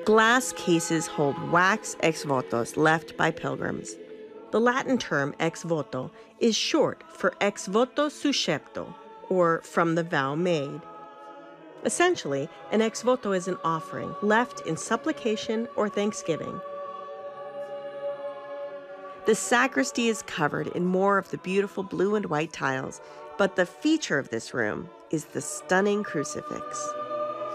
Glass cases hold wax ex votos left by pilgrims. The Latin term ex voto is short for ex voto suscepto, or from the vow made. Essentially, an ex voto is an offering left in supplication or thanksgiving. The sacristy is covered in more of the beautiful blue and white tiles, but the feature of this room is the stunning crucifix.